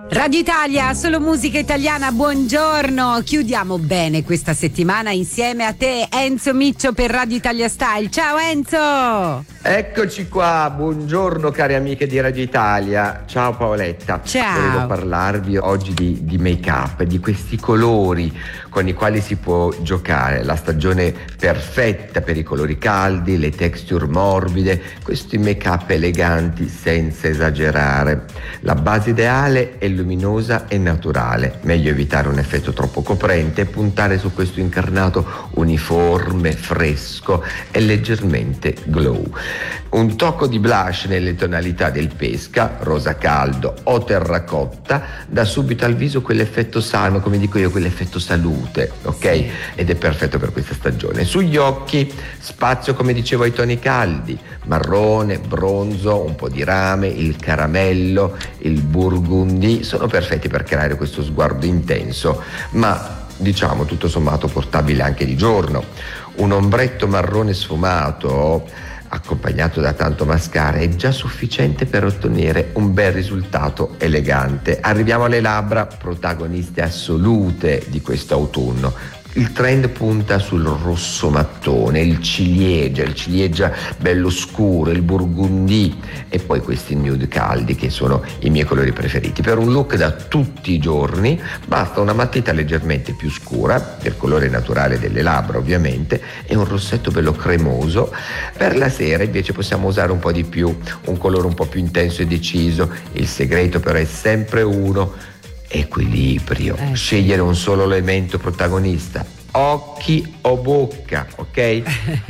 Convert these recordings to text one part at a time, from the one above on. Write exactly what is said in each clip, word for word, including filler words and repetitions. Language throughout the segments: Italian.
Radio Italia, solo musica italiana, buongiorno. Chiudiamo bene questa settimana insieme a te, Enzo Miccio, per Radio Italia Style. Ciao Enzo! Eccoci qua, buongiorno cari amiche di Radio Italia. Ciao Paoletta. Ciao. Volevo parlarvi oggi di, di make-up, di questi colori con i quali si può giocare. La stagione perfetta per i colori caldi, le texture morbide, questi make-up eleganti senza esagerare. La base ideale è luminosa e naturale, meglio evitare un effetto troppo coprente e puntare su questo incarnato uniforme, fresco e leggermente glow. Un tocco di blush nelle tonalità del pesca, rosa caldo o terracotta dà subito al viso quell'effetto sano, come dico io, quell'effetto salute, ok? Sì. Ed è perfetto per questa stagione. Sugli occhi spazio, come dicevo, ai toni caldi, marrone, bronzo, un po' di rame, il caramello, il burgundy sono perfetti per creare questo sguardo intenso, ma diciamo tutto sommato portabile anche di giorno. Un ombretto marrone sfumato accompagnato da tanto mascara è già sufficiente per ottenere un bel risultato elegante. Arriviamo alle labbra, protagoniste assolute di questo autunno. Il trend punta sul rosso mattone, il ciliegia, il ciliegia bello scuro, il burgundy e poi questi nude caldi che sono i miei colori preferiti. Per un look da tutti i giorni basta una matita leggermente più scura, del colore naturale delle labbra ovviamente, e un rossetto bello cremoso. Per la sera invece possiamo usare un po' di più, un colore un po' più intenso e deciso. Il segreto però è sempre uno: equilibrio. Eh. Scegliere un solo elemento protagonista, occhi o bocca, ok?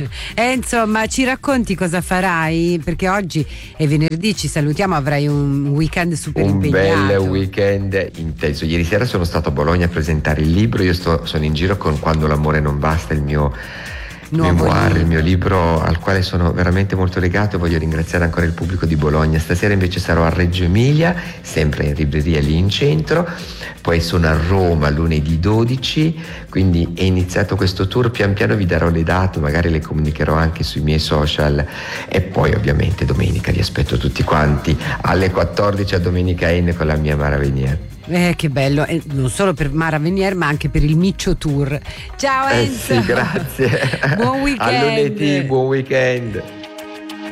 Enzo, ma ci racconti cosa farai? Perché oggi è venerdì, ci salutiamo, avrai un weekend super un impegnato. Un bel weekend intenso. Ieri sera sono stato a Bologna a presentare il libro. Io sto, sono in giro con Quando l'amore non basta, il mio Nuovo memoir, libro. Il mio libro al quale sono veramente molto legato, e voglio ringraziare ancora il pubblico di Bologna. Stasera invece sarò a Reggio Emilia, sempre in libreria lì in centro, poi sono a Roma lunedì dodici, quindi è iniziato questo tour. Pian piano vi darò le date, magari le comunicherò anche sui miei social, e poi ovviamente domenica vi aspetto tutti quanti alle quattordici a Domenica N con la mia Mara Venier. Eh, che bello, eh, non solo per Mara Venier ma anche per il Miccio Tour. Ciao Enzo. Eh sì, grazie. Buon weekend. A lunedì, buon weekend.